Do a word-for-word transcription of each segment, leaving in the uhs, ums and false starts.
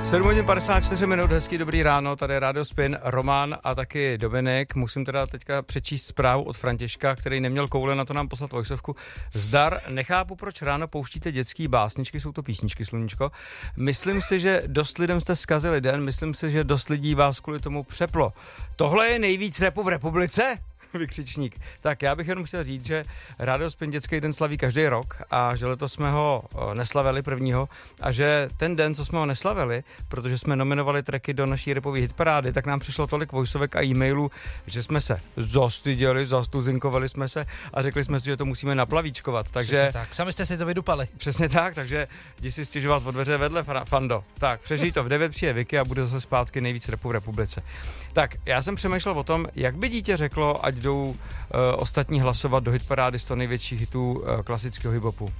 sedm hodin padesát čtyři minut, hezký dobrý ráno, tady je Radio Spin, Roman a taky Dominik. Musím teda teďka přečíst zprávu od Františka, který neměl koule na to nám poslat vojsovku. Zdar, nechápu, proč ráno pouštíte dětský básničky, jsou to písničky, sluníčko. Myslím si, že dost lidem jste zkazili den, myslím si, že dost lidí vás kvůli tomu přeplo. Tohle je nejvíc rapu v republice? Vykřičník. Tak já bych jenom chtěl říct, že Radio Spin dětský den slaví každý rok a že letos jsme ho neslavili prvního a že ten den, co jsme ho neslavili, protože jsme nominovali tracky do naší rapové hitparády, tak nám přišlo tolik voiceovek a e-mailů, že jsme se zastyděli, zastuzinkovali jsme se a řekli jsme si, že to musíme naplavíčkovat. Takže přesně tak, sami jste si to vydupali. Přesně tak, takže jdi si stěžovat od dveře vedle, Fando. Tak, přežij to, v devět přijde Vicky a bude zase zpátky nejvíc rapu v republice. Tak, já jsem přemýšlel o tom, jak by dítě řeklo, ať jdou uh, ostatní hlasovat do hitparády z toho největších hitů uh, klasického hiphopu.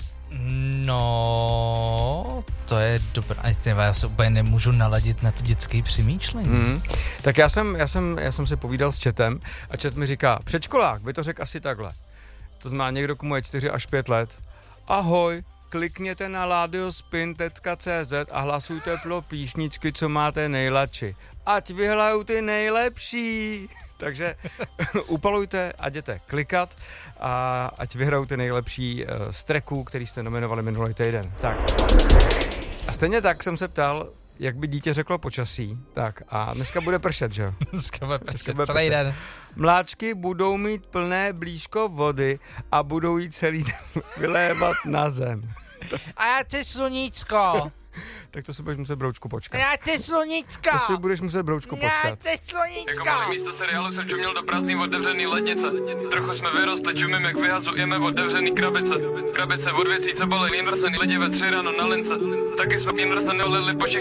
No, to je dobré. Já se úplně nemůžu naladit na to dětské přemýšlení. Hmm. Tak já jsem, já, jsem, já jsem se povídal s chatem a chat mi říká, předškolák by to řekl asi takhle. To znamená někdo, komu je čtyři až pět let. Ahoj, klikněte na radiospin tečka cé zet a hlasujte pro písničky, co máte nejladši. Ať vyhrajou ty nejlepší. Takže upalujte a jděte klikat a ať vyhrajou ty nejlepší uh, z tracků, který jste nominovali minulý týden. Tak. A stejně tak jsem se ptal, jak by dítě řeklo počasí. Tak a dneska bude pršet, že jo? Dneska bude pršet celý den. Mláčky budou mít plné blížko vody a budou jí celý den vylévat na zem. A já chci sluníčko. Tak to si budeš muset, broučku, počkat. Já chci sluníčko. To si budeš muset, broučku, počkat. Já chci sluníčko. Jako malý místo seriálu jsem čuměl do prázdný otevřený lednice. Trochu jsme vyrostli, čumím jak vyhazujeme otevřený krabice. Krabice od věcí, co byly inversený lidi ve tři ráno na lince. Taky jsme inverseny olili po všech